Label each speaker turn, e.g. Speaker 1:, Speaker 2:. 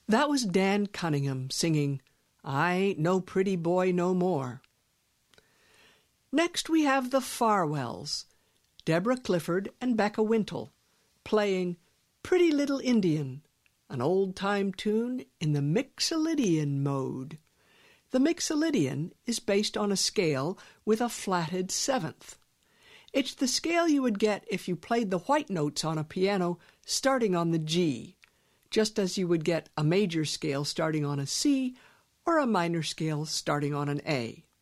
Speaker 1: That was Dan Cunningham singing, "I Ain't No Pretty Boy No More." Next we have the Farwells, Deborah Clifford and Becca Wintle, playing "Pretty Little Indian," an old-time tune in the Mixolydian mode. The Mixolydian is based on a scale with a flatted seventh. It's the scale you would get if you played the white notes on a piano starting on the G, just as you would get a major scale starting on a C or a minor scale starting on an A.